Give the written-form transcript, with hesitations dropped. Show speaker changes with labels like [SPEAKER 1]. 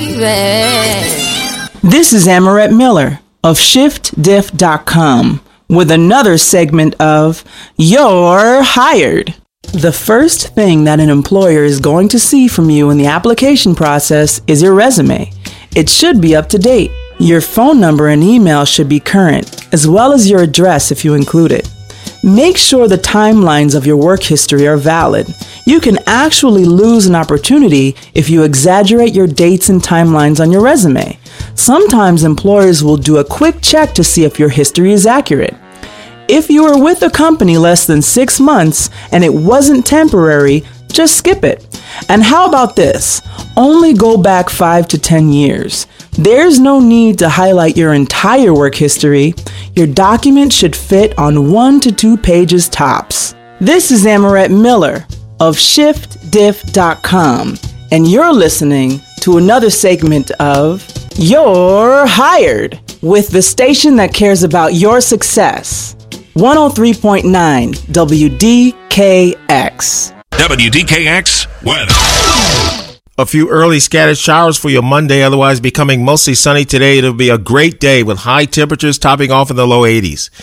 [SPEAKER 1] baby.
[SPEAKER 2] This is Amarette Miller of ShiftDiff.com with another segment of You're Hired. The first thing that an employer is going to see from you in the application process is your resume. It should be up to date. Your phone number and email should be current, as well as your address if you include it. Make sure the timelines of your work history are valid. You can actually lose an opportunity if you exaggerate your dates and timelines on your resume. Sometimes employers will do a quick check to see if your history is accurate. If you were with a company less than 6 months and it wasn't temporary, just skip it. And how about this? Only go back 5 to 10 years. There's no need to highlight your entire work history. Your document should fit on 1 to 2 pages tops. This is Amarette Miller of ShiftDiff.com, and you're listening to another segment of You're Hired with the station that cares about your success. 103.9 WDKX.
[SPEAKER 3] WDKX weather.
[SPEAKER 4] A few early scattered showers for your Monday, otherwise becoming mostly sunny today. It'll be a great day with high temperatures topping off in the low 80s.